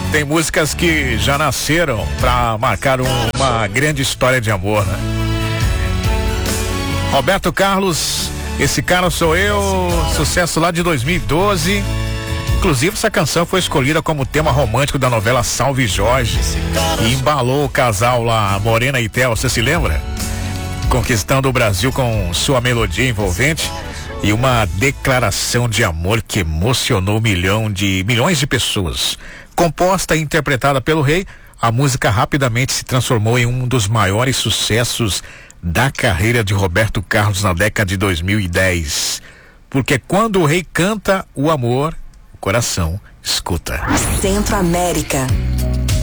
Tem músicas que já nasceram pra marcar uma grande história de amor, né? Roberto Carlos, Esse Cara Sou Eu, sucesso lá de 2012. Inclusive, essa canção foi escolhida como tema romântico da novela Salve Jorge e embalou o casal lá, Morena e Theo, você se lembra? Conquistando o Brasil com sua melodia envolvente e uma declaração de amor que emocionou milhões de pessoas. Composta e interpretada pelo rei, a música rapidamente se transformou em um dos maiores sucessos da carreira de Roberto Carlos na década de 2010. Porque quando o rei canta o amor, o coração escuta. Centro América.